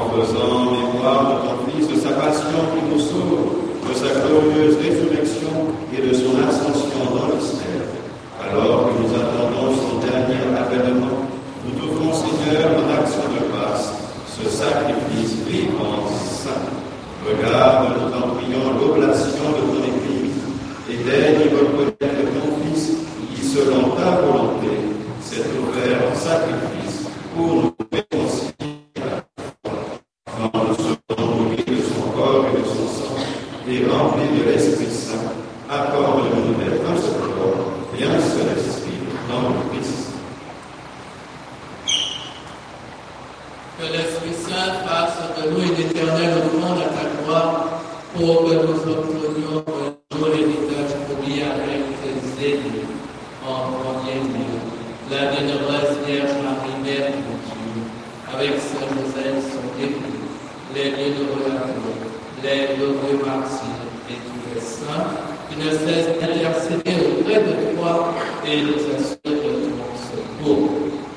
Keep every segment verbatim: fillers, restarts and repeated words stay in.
faisant mémoire de ton Fils, de sa passion qui nous sauve, de sa glorieuse résurrection et de son ascension dans le ciel. Alors que nous attendons son dernier avènement, nous t'offrons, Seigneur, en action de grâce, ce sacrifice vivant, saint. Regarde, nous t'en prions, l'oblation de ton Église, et daigne reconnaître ton Fils, qui, selon ta volonté, s'est offert en sacrifice pour nous réconcilier quand nous serons nourris de son corps et de son sang, et remplis de l'Esprit Saint. Accorde-nous d'être un seul corps et un seul esprit dans le Christ. Que l'Esprit Saint fasse de nous une éternelle offrande à ta gloire, pour que nous obtenions un jour l'héritage promis avec tes élus. En premier lieu, la bienheureuse Vierge Marie, Mère de Dieu, avec Saint Joseph, son époux, les bienheureux apôtres, les heureux martyrs et tous les saints, qui ne cessent d'intercéder auprès de toi et nous assurent de ton secours.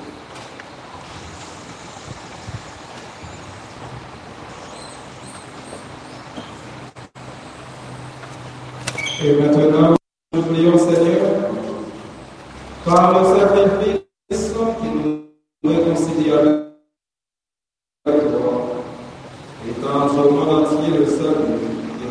Et maintenant, nous prions, Seigneur, par le sacrifice qui nous réconcilie avec toi, étendre au monde entier le salut et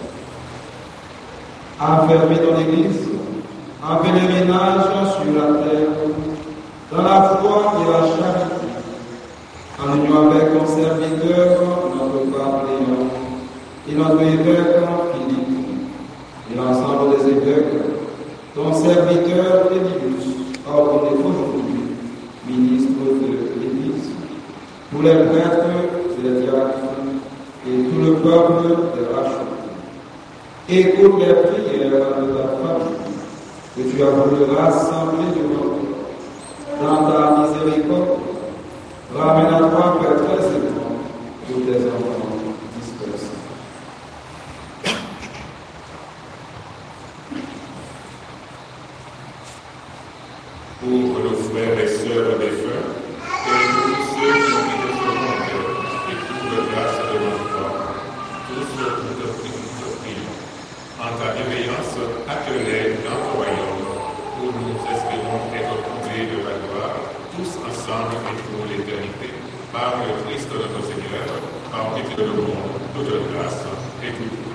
la paix. Affermis dans l'Église, en pèlerinage sur la terre, dans la foi et la charité, en union avec ton serviteur, notre Père Léon, et notre évêque Philippe, et l'ensemble des évêques, ton serviteur Émilius, ordonné aujourd'hui, ministre de l'Église, tous les prêtres et les diacres, et tout le peuple des rachetés. Écoute les prières de ta famille, que tu as voulu rassembler devant toi. Dans ta miséricorde, ramène à toi perpétuellement tous tes enfants dispersés. Pour nos frères et sœurs défunts, et tous ceux qui ont quitté ce monde, et trouve grâce devant toi, tous ceux qui te prient, en ta bienveillance, accueille-les dans ton royaume, où nous espérons être comblés de la gloire, tous ensemble et pour l'éternité, par le Christ notre Seigneur, par qui tu le monde, toute grâce et toute